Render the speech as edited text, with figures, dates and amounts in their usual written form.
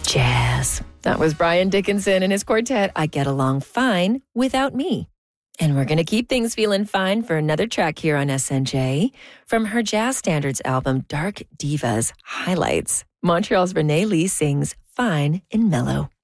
jazz. That was Brian Dickinson and his quartet, I Get Along Fine Without Me. And we're going to keep things feeling fine for another track here on SNJ. From her Jazz Standards album, Dark Divas Highlights, Montreal's Renee Lee sings Fine and Mellow.